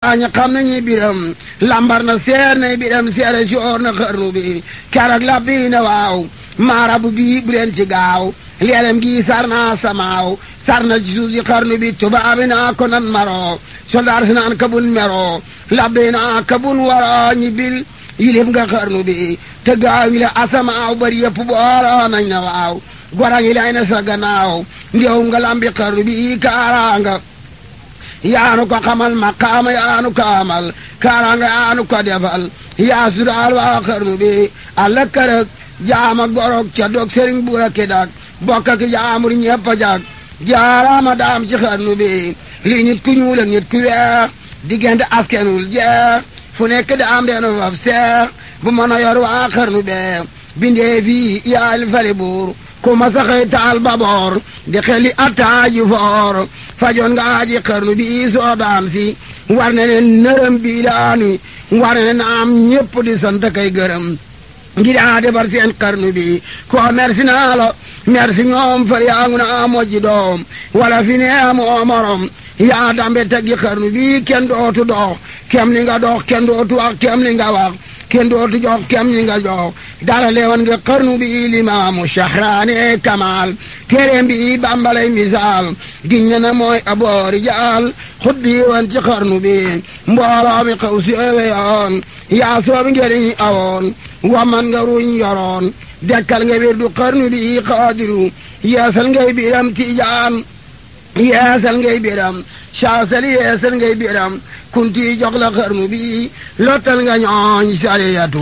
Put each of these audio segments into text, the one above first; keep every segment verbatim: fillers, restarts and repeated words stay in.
añ xam nañu biram lambar na seer na biram seere soor na xarnu bi keroog la bii na waaw maarabu bii bu leen ci gaaw leelem gi sar naa samaaw sar na ci suuf si xarnu bi tubaabi naa ko nan maroo soldaar si naan kabun meroo labbi naa kabun waroo ñi bil yilif nga xarnu bi te gaaw ngi la asamaaw bari yëpp booloo nañ na waaw gora ngi lay na sa gannaaw ndew nga lambi xarnu bi kaaraanga yaanu ko xamal maqaama yaanu ko amal kaaraanga yaanu ko defal yaa sudaal waa xarnu bi alla kërëg jaama gorog ca dog sëriñ buura ki dak bokk ak jaamur ñepp a jag jaaraama daam ci xarnu bi li nit ku ñuul ak nit ku weex diggante askenul jeex fu nekk daam deenu faf seex bu mën a yor waa xarnu bee bindee fii yaal fali buur ku ma saxay taal baboor di xeli attaaji foor fajoon nga aji xarnu bi soo daam si war ne ne nërëm bii laani war ne ne naam ñépp di sant kay gërëm ngir a defar seen xarnu bi ko merci naa la merci ñoom far yaa ngu na mojji doom wala fi ne amoo morom yaa dambe taggi xarnu bi kenn dootu dox kem li nga dox kenn dootu wax kem li nga wax kenn dootu jox kem li nga jox dara leewan nga xarnu bi limaamu shahraane kamal téeréem bi bambalay misaal giñ na mooy aboori jaal xuddi woon ci xarnu bi mbooloo mi xaw si ewe yoon yaa soobi ngeriñ awoon waman nga ruñ yoroon dekkal nga wirdu xarnu bi xaadiru yeesal ngay biram tiijaan yeesal ngay biram saasal yeesal ngay biram kunti jox la xarnu bi lottal nga ñooñ sariyatu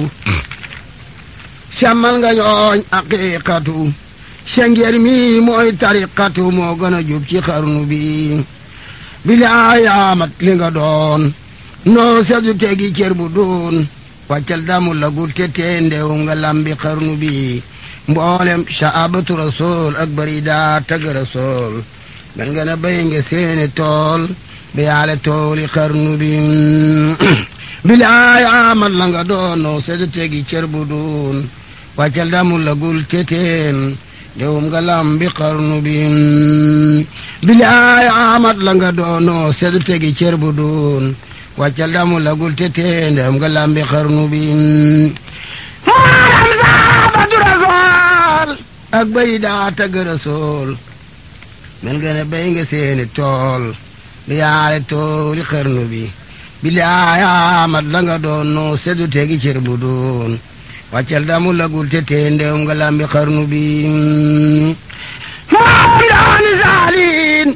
semmal nga ñooñ aqiqatu sengeer mi mooy tariqatu moo gën a jub ci xarnu bi bilaayamat li nga doon noo sedu tegi cër bu doon wàccal damu la gul te tee ndew nga lambi xarnu bi mboolem saabatu rasul ak bari daa tagg rasul mel nga na bay nga seeni tool bi yaale tooli xarnu bi bilaay amat la nga doon noo sedu tegi cër bu doon wàccal damu la gul te teen ndew nga lambi xarnu bi bilaay amat la nga doon noo sedu tegi cër bu doon wàccal damu lagul te tee ndem nga lambi xarnu bi maaram saabatu rasool ak bay daa tagg rasool mel nga ne bay nga seeni tool bi yaale tooli xarnu bi bilaay amat la nga doon noo sedu tegi cër bu doon wàccal damu lagul te tee ndem nga lambi xarnu bi maaram daani saaliin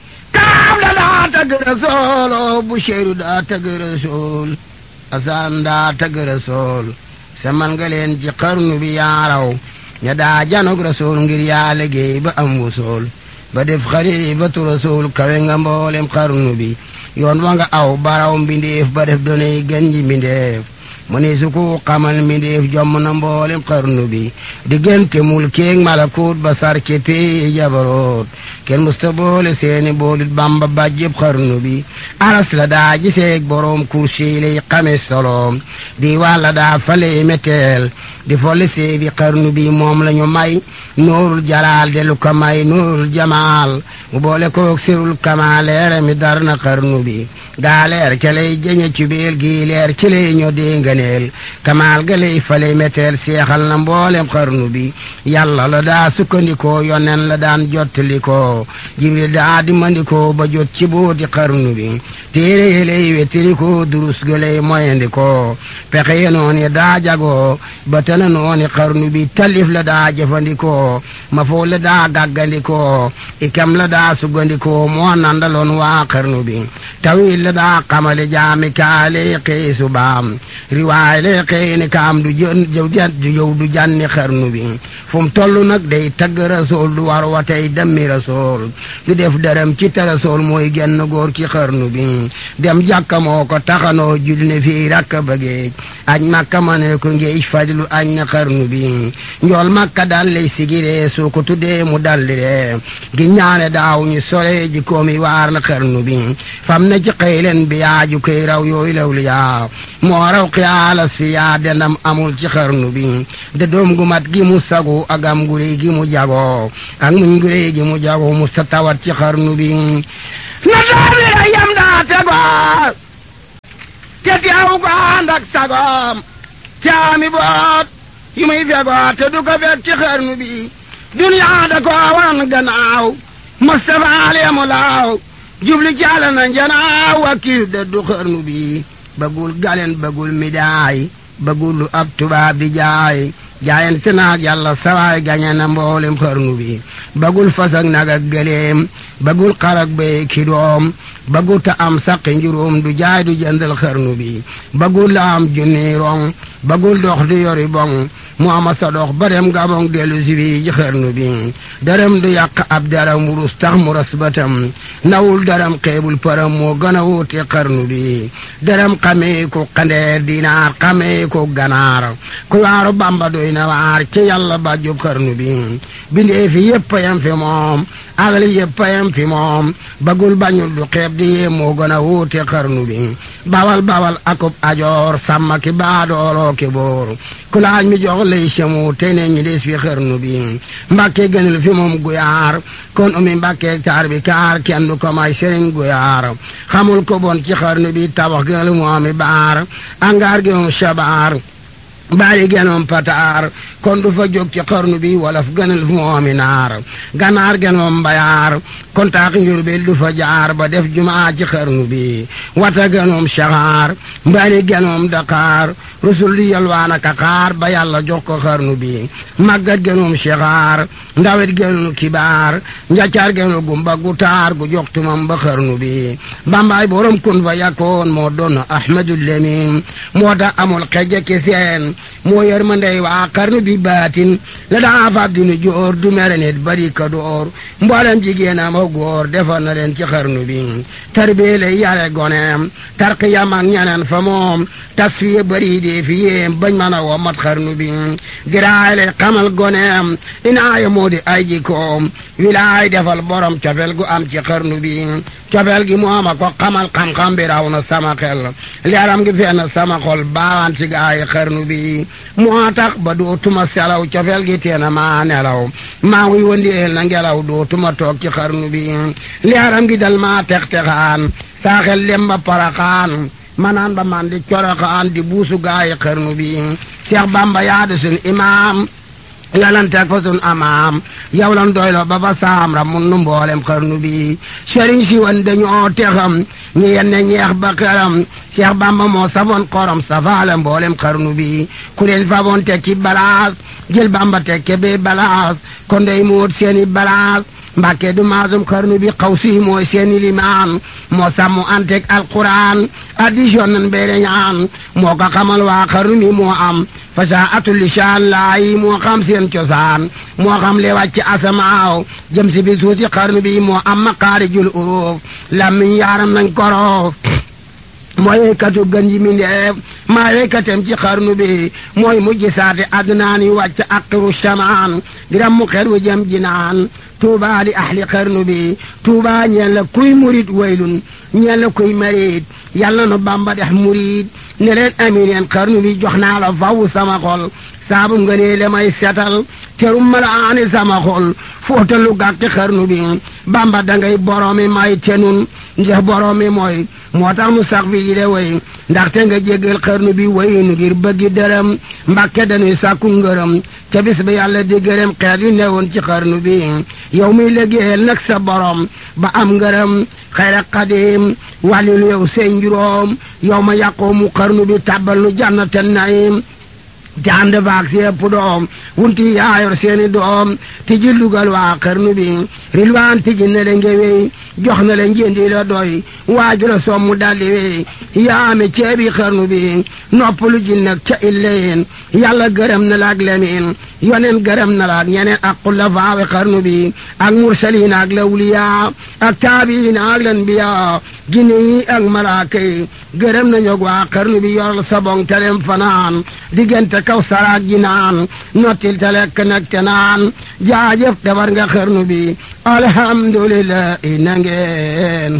kaam la daa tagg rasool o Busheeru daa tagg rasool Asaan daa tagg rasool semal nga leen ci xarnu bi yaaraw ña daa janog rasool ngir yaa liggéey ba am wusool ba def xalifatu rasool kawe nga mboolem xarnu bi yoon wa nga aw baraw mbindeef ba def donay gën ji mbindeef mu ni su ko xamal mbindeef jomm na mboolem xarnu bi diggante mul keeg malakut ba sar ke pee jabaroot kenn musta boole seeni boolit bamba bàjjëb xarnu bi aras la daa giseeg boroom kursi lay xame soloom di wàlla daa fale meteel di folli seebi xarnu bi moom lañu may nuurul jalaal de lu ko may nuurul jamaal mu boole koog sirul kamaal leere mi dar na xarnu bi gaa leer ca lay jëñe ci biir gi leer ci lay ñoo dénganeel kamaal ga lay fale meteel seexal na mboolem xarnu bi yàlla la daa sukkandikoo yonen la daan jottalikoo jibril daa di mandikoo ba jot ci booti xarnu bi téere ye lay wettirikoo durus ga lay moyandikoo pexe ye nooni daa jagoo ba tana nooni xarnu bi talif la daa jëfandikoo ma foo la daa gàggandikoo ikam la daa sugandikoo moo nandaloon waa xarnu bi tawil la daa xamale jaami kaale xëy subaam riwaay le xëy ni kaam du jën du yow du janni xarnu bi fu mu toll nag day tagg rasool du war wa tey demmi rasool du def dërëm ci te rasool mooy genn góor ci xarnu bi dem jàkka moo ko taxanoo jul ne fii rakk bëggeej añ makka ma ne ko ngeej fadilu añ na xarnu bi njool makka dal lay sigiree soo ko tuddee mu dalliree gi ñaane daaw ñu sole ji koomi waar na xarnu bi fam na ci xëylen bi yaaju koy raw yooyu lawlu yaa moo raw xiyaalas fi yaa dendam amul ci xarnu bi de doom gu mat gi mu sagu agam gu réy gi mu jagoo ak muñ gu réy gi mu jagoo mu sa tawat ci xarnu bi na doomi rayam daa tegoo te teew ko ànd ak sagoom te ami boot yu muy fegoo te du ko fekk ci xarnu bi duniyaa da ko wan gannaaw Mustafa leemu laaw jubli caala na njanaaw wakiil da du xarnu bi bëggul galen bëggul midaay bëggul lu ab tubaab di jaay jaayante naag yàlla sawaay gañe na mboolem xarnu bi bëggul fas ak nag ak gëleem bëggul xar ak béy ki doom bëggul ta am saqi njuróom du jaay du jëndal xarnu bi bëggul la am junni rong bëggul dox du yori bong mu ama sa dox ba dem gabong dellu si bi ji xarnu bi dërëm du yàq ab daram wurus tax mu ras batam nawul daram xeebul param moo gën a wuute xarnu bi dërëm xamee ko xandeer dinaar xamee ko ganaar ku waaru Bamba doy na waar ci yàlla ba jub xarnu bi bindee fi yëpp yam fi moom agli yëpp yam fi moom bagul bañul du xeeb di yee moo gën a wuute xarnu bi bawal bawal akub ajoor sàmma ki baadooloo ki boor ku laaj mi jox lay semu te ne ñi des fi xarnu bi Mbàkke gënal fi moom guyaar kon umi Mbàkke taar bi kaar kenn du ko may sëriñ guyaar xamul ko bon ci xarnu bi tabax gënal mu ami baar angaar gi moom shabaar baari genoom pataar kon du fa jóg ci xarnu bi wala fu gënal fu moomi naar ganaar genoom mbayaar kon taax njurbel du fa jaar ba def jumaa ci xarnu bi wata genoom saxaar mbaani genoom daqaar rusul di yalwaan ak xaar ba yàlla jox ko xarnu bi màggat genoom saxaar ndawet genoom kibaar njaccaar genoom gumba gu taar gu jox tumam ba xarnu bi bambaay borom kun fa yakkoon moo doon ahmadul lamin moo tax amul xeje ki seen moo yër ma ndey waa xarnu bi baatin la daa fab dinu joor du mere nit bari ka door mboolem jigéenam ak góor defar na leen ci xarnu bi tarbiyee lay yare goneem tarqiyam ak ñeneen fa moom tasfiye bari dee fi yéem bañ mën a womat xarnu bi giraay lay xamal goneem inaaya moo di ay jikoom wilaay defal borom cofel gu am ci xarnu bi cofel gi mooma ko xamal xam-xam bi raw na sama xel leeram gi fenn sama xol baawaan ci gaay xarnu bi moo tax ba dootuma selaw cofel gi teena maa nelaw maa ngi wëndeel na ngelaw dootuma toog ci xarnu bi leeram gi dal maa tex-texaan saa xel dem ba paraxaan manaan ba man di coroxaan di buusu gaay xarnu bi Cheikh Bamba yaadu sun imaam yalanteeg fa sun amaam yow lan doylo ba fa saam ra mun nu mboolem xarnu bi sëriñ si wan dañoo texam ñi yenne ñeex ba xeram Cheikh Bamba moo safoon xorom safaale mboolem xarnu bi ku leen faboon teg ci balaas jël Bamba teg ke bee balaas kon day muut seeni balaas Mbàkke du maasum xarnu bi xaw si mooy seeni limaan moo sàmmu antek alquran addition nan beere ñaan moo ko xamal waa xarnu bi moo am fasaatul lisaan laay moo xam seen cosaan moo xam le wàcc asamaaw jëm si bi suusi xarnu bi moo am maqaarijul uruuf lammiñ yaaram nañ koroof mooy weykatu gën ji mindeef maa weykatem ci xarnu bi mooy mujj saate adnaan yi wàcc aqiru shamaan diram mu xer wu jëm jinaan tuuba li ahli xarnu bi tuuba ñeen la kuy murit waylun ñeen la kuy marit yàlla nu Bamba dex murit ne leen amineen xarnu bi jox naa la faw sama xol saabu nga nee le may setal terum malaani sama xol fóotalu gàkki xarnu bi Bamba dangay boroomi may tenun ndax boroomi mooy moo tax mu sax fi yi de way ndaxte nga jéggal xarnu bi wayin ngir bëggi dërëm Mbàkke dañuy sàkku ngërëm ca bis ba yàlla di gërëm xeet yu newoon ci xarnu bi yow muy liggéeyal nag sa borom ba am ngërëm xayra xadim wàllilu yow seen njuróom yow ma yàqoo mu xarnu bi tàbbal nu jannatan naim te ànd faak si ëpp doom wunti yaayor seeni doom ti ji lugal waa xarnu bi rilwaan ti ji na le ngewey jox na le njëndi la doy waaju la sommu daldi wey yaame ceebi xarnu bi noppalu ji nag ca illeyin yàlla gërëm na la ak lemin yonen gërëm na la ak ñeneen ak xulafaawe xarnu bi ak mursaliin ak lawliya ak taabiin ak lanbiya jinne yi ak malaaka yi gërëm nañu waa xarnu bi yoral sabong telem fanaan diggante kaw saraak ji naan nottil te lekk nag te naan jaajëf defar nga xarnu bi alhamdulillahi na ngeen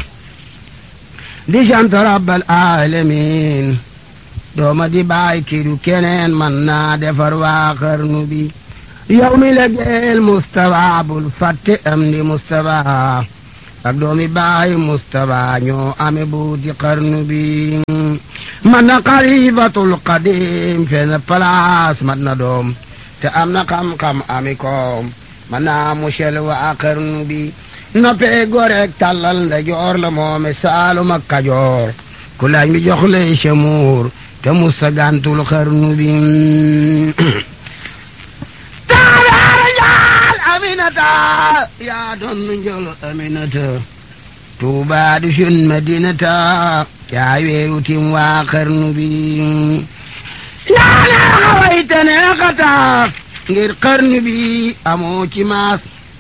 di sant rabbal alamin dooma di baay kiidu keneen man naa defar waa xarnu bi yow mi la geel Mustafa bul fàtte am di Mustafa ak doomi baay Mustafa ñoo ame buuti xarnu bi man na xalifatul qadim fee na place mat na doom te am na xam-xam ami koom man naa musel waa xarnu bi noppee goreek tàllal nda joor la moome saalum ak kajoor ku laaj mi jox lay semuur te musa gantul xarnu bi taabaara njaal aminata yaa doon njol aminata tuubaa du sun madinata yaa weeru tim waa xarnu bi yaa neexa wayte neexata ngir xarnu bi amoo ci maas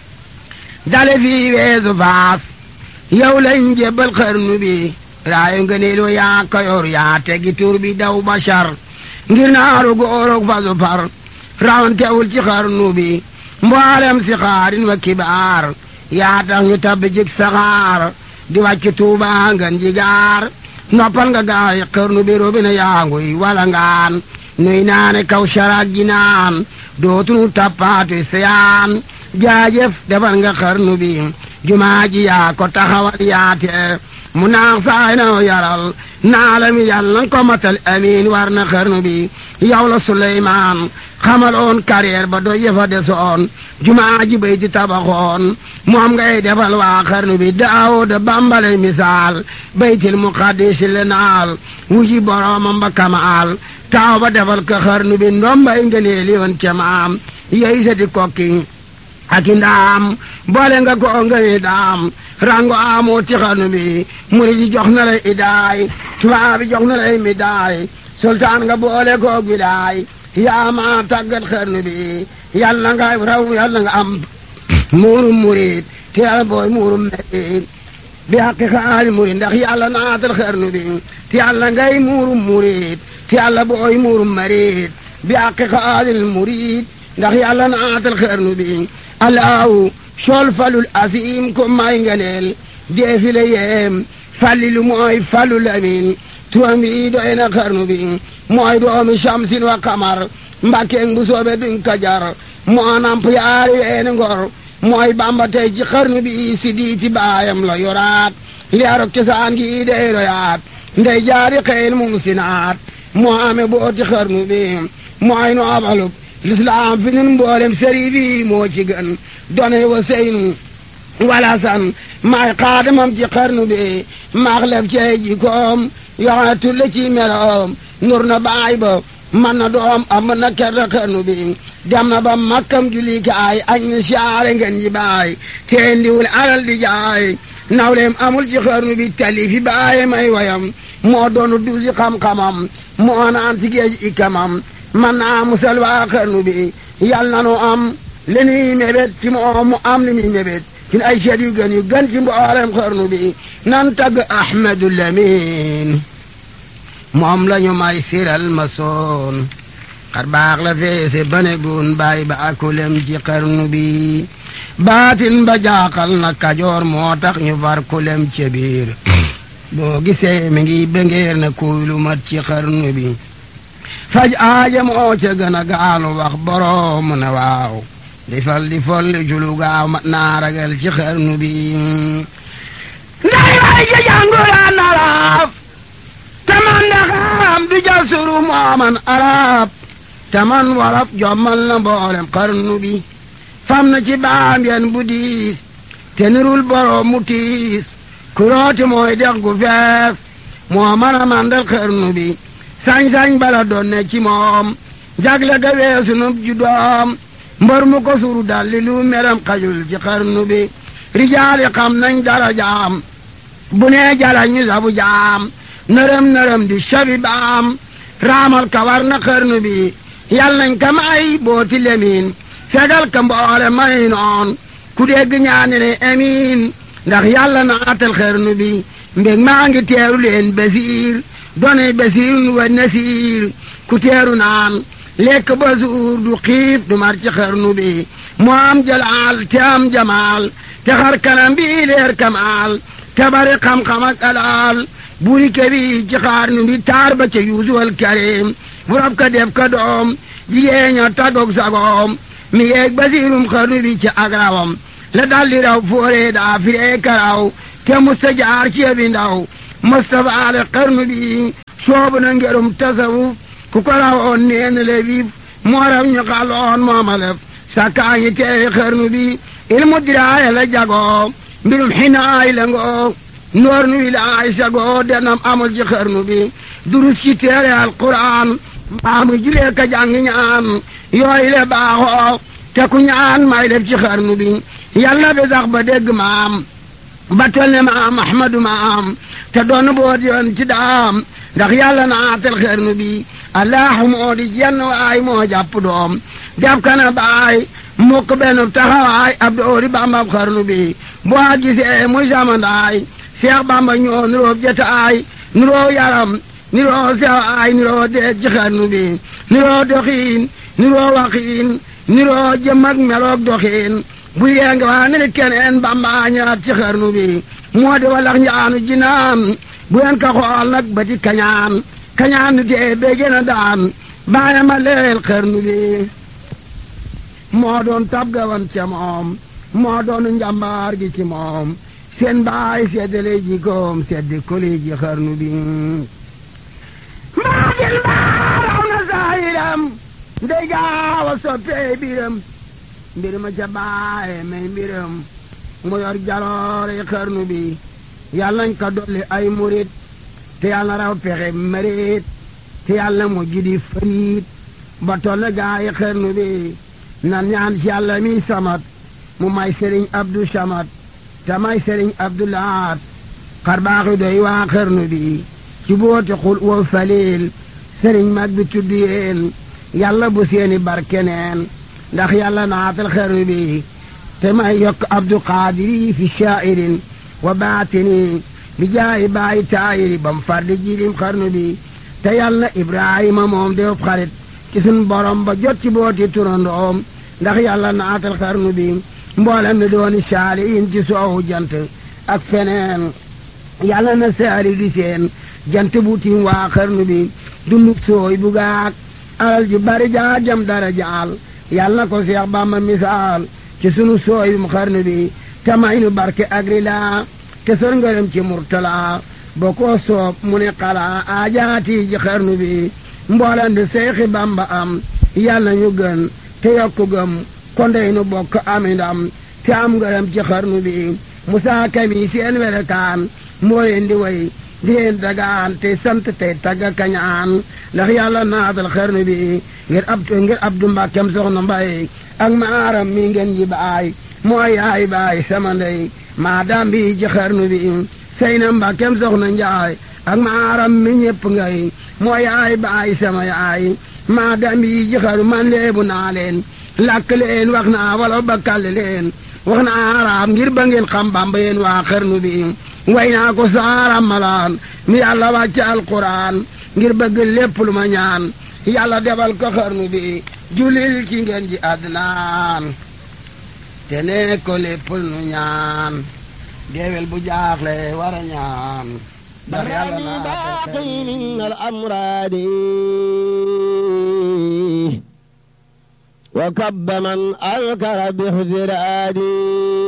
dale fii weesu faas yow lañ jébbal xarnu bi raayu ngëneelu yaa kayor yaa tegi tur bi daw bashar ngir naaru góorog fasu far rawantewul ci xarnu bi mboolem si xaarin wa kibaar yaa tax ñu tabbi jik saxaar di wàcc tuuba ngan jigaar noppal nga gaay xarnu bi robina yaanguy wala ngaan nuy naane kaw saraag ji naan dootunu tappaatu siyaan jaajëf defal nga xarnu bi jumaa ji yaa ko taxawal yaate mu naax saay na yaral naalami yàlla ko matal amiin war na xarnu bi yow la Suleymaan xamaloon carrière ba do yëfa desoon jumaa ji bay di tabaxoon moom ngay defal waa xarnu bi Daawuda bambale misaal baytil muqaddis le naal wuji boroomam ba kamaal taaw ba defal ka xarnu bi ndombay ngëneeli yoon cemaam yey sa di kokki aki ndaam boole nga ko ngëne daam rango amoo ci xarnu bi muri ji jox na lay idaay tubaab bi jox na lay midaay sultaan nga boole ko gidaay yaa ma tàggat xarnu bi yàlla nga raw yàlla nga am muurum murid te yàlla booy muurum merid bi haqi xaali murid ndax yàlla naatal xarnu bi te yàlla ngay muurum murid te yàlla booy muurum merid bi haqi xaalil murid ndax yàlla naatal xarnu bi alaaw sol falul asim ko may nganeel deefile yeem fallilu mooy falul amin turam bi doy na xarnu bi mooy doomi shamsin wa qamar mbàkkeeng bu soobe duñ ko jar moo namp yaari weeni ngor mooy bamba tey ci xarnu bi si diiti baayam la yoraat leerok cosaan gi dey royaat ndey jaari xeel mu sinaat moo ame booti xarnu bi mooy no abalub lislaam fi nun mboolem sëriif yi moo ci gën done wa seynu wala san maay xaadamam ci xarnu bi maax lef cey jikoom yoxone tulle ci meloom nur na baay ba man na doom am na kerta xarnu bi dem na ba makkam julikaay añ ni siyaare ngeen ji baay teen diwul alal di jaay nawleem amul ci xarnu bi tali fi baaye may wayam moo doonu duusi xam-xamam moo naan si géej ikamam man naa musal waa xarnu bi yal na nu am li nuy mébét ci moom mu am li muy mébét ci ay seet yu gën yu gën ci mboolem xarnu bi nan tagg Ahmadu Lamin moom la ñu may siral ma soon xar baax la feese bane gun bàyyi ba akulem ci xarnu bi baatin ba jaaxal na kajoor moo tax ñu far kulem ci biir boo gisee mi ngi bengeer na kuy lu mat ci xarnu bi faj aaja moo ca gën a gaalu wax boroom ne waaw di fal di folli julu gaaw mat naa ragal ci xarnu bi nday way ja jànguraan arab taman ndaxam du jasuru mooman arab taman warab jommal na mboolem xarnu bi fam na ci baam yen bu diis te nirul boroom mu tiis kurooti mooy dex gu fees moo mën a mandal xarnu bi sañ-sañ bala doon ne ci moom jagle ga weesu nub ju doom mbër mu ko suru dalli lu meram xajul ci xarnu bi rijaali xam nañ dara jaam bu nee jala ñu sabu jaam nërëm nërëm di shabi baam raamal ka war na xarnu bi yal nañ ka may booti lemin fegal ka mboole may noon ku dégg ñaani ne amiin ndax yàlla naatal xarnu bi mbég maa ngi teeru leen basiir doone basiirun wa nasiir ku teeru naan lekk ba suur du xiif du mar ci xarnu bi moo am jalaal te am jamaal te xar kanam bi leer kamaal te bari xam-xam ak alaal buri kebi ci xarnu bi taar ba ca yuusu al karim bu rab ka def ka doom jigéeña tagog sagoom mi yeeg basiirum xarnu bi ci agrawam la daldi raw foore daa firee karaw te musta jaar ci bi ndaw mustafa ale xarnu bi soobu na ngerum tasawuf ku ko rawoon neen le wiif moo raw ñu xaloon moomalef sakkaa ngi teewi xarnu bi ilmu diraaya la jagoo mbirum xinaay la ngoo noor nu wilaay sagoo denam amul ci xarnu bi durus ci teere alquran mbaa mu julee ka jàngi ñaan yooyu le baaxoo te ku ñaan may def ci xarnu bi yàlla bi sax ba dégg maam ba tol ne maam ahmadu maam te doon boot yoon ci daam ndax yàlla naatal xarnu bi allahu moo di jenn waay moo jàpp doom def kana baay mukk benn taxawaay ab doori bambab xarnu bi boo gisee muy samandaay seex bamba ñoo nuroo jataay nuroo yaram nuroo sewaay nuroo deej ci xarnu bi nuroo doxiin nuroo waxiin nuroo jëm ak meloog doxiin bu yeenga waa ne keneen bamba ñaat ci xarnu bi moo di walax njaanu jinaan bu yen ka xool nag ba ti kañaan kañaan nu tee bee gën a daan baaya ma leel xarnu bi moo doon tab gawan ca moom moo doon njambaar gi ci moom seen baay seddale jikoom seddi koli ji xarnu bi maa gil baaraw na saayiram ndey gaaw a soppee biram mbir ma ca baay may mbiram mu yor jaloore xarnu bi yàlla nañ ko dolli ay murit te yàlla raw pexe marit te yàlla mu jidi fariit ba tolle gaayi xarnu bi nan ñaan ci yàlla mi samat mu may sëriñ abdu samat te may sëriñ abdu laat xar baaxi doy waa xarnu bi ci booti xul wa falil sëriñ mag bi tudd yéen yàlla bu seeni barkeneen ndax yàlla naatal xarnu bi te may yokk abdu qaadiri fi shaa'irin wa baatini bi jaayi baayi taayiri bam fardi jirim xarnu bi te yàlla ibrahima moom dew xarit ci sun borom ba jot ci booti turandoom ndax yàlla naatal xarnu bi mboolem mi dooni saaliin ci soowu jant ak feneen yàlla na saali di seen jant bu tiim waa xarnu bi dunduk sooy bu gaak alal ji bari jaa jam dara jaal yàlla na ko Seex Bamba misaal ci sunu sooy bum xarnu bi te may nu barke agri laa te sor ngërëm ci murtala boo ko soob mu ne xalaa aajaati ji xarnu bi mboolem di Seexi Bamba am yàlla ñu gën te yokku gëm kondey nu bokk ami ndam te am ngërëm ci xarnu bi Musaa Kami seen welekaan moo leen di way di leen dagaan te sant tey tagga kañaan ndax yàlla naatal xarnu bi ngir ab ngir Abdu Mbàkkem soxna Mbay ak maaram mi ngeen ji baay mooy yaay baay sama ndey maa daam bi ci xarnu bi sey na Mbàkkem soxna Njaay ak maaram mi ñépp ngay mooy yaay baay sama yaay maa daam bi ci xarnu man leebu naa leen làkk leen wax naa wala bakkal leen wax naa araam ngir ba ngeen xam Bamba yéen waa xarnu bi way naa ko saaram malaan mi yàlla wàcce alquran ngir bëgg lépp lu ma ñaan yàlla defal ko xarnu bi julil ci ngeen ji adnaan te ne ko lépp nu ñaan deewel bu jaaxle war a ñaan ndax yàlla naa baaqi min al amraadi wa kabba man alkara bi xusiraadi